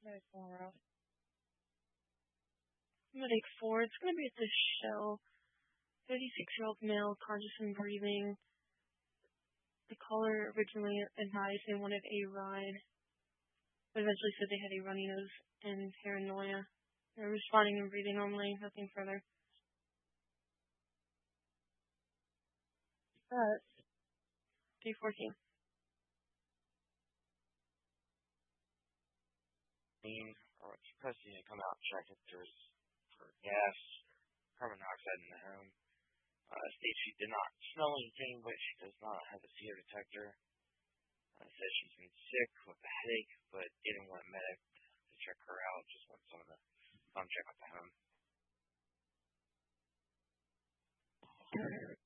There's Laura. Medic 4, it's going to be at the Shell. 36-year-old male, conscious and breathing. The caller originally advised they wanted a ride, but eventually said they had a runny nose and paranoia. They're responding and breathing only, nothing further. Day 14. Or supposed to come out and check if there's for gas, carbon dioxide in the home. States she did not smell anything, but she does not have a CO detector. Says she's been sick with a headache, but didn't want a medic to check her out. Just want someone to come check out the home.